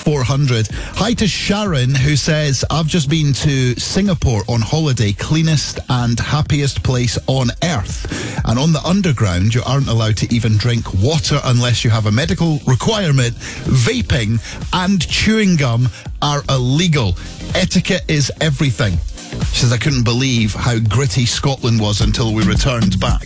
400. Hi to Sharon, who says, I've just been to Singapore on holiday, cleanest and happiest place on earth. And on the underground, you aren't allowed to even drink water unless you have a medical requirement. Vaping and chewing gum are illegal. Etiquette is everything. She says, I couldn't believe how gritty Scotland was until we returned back.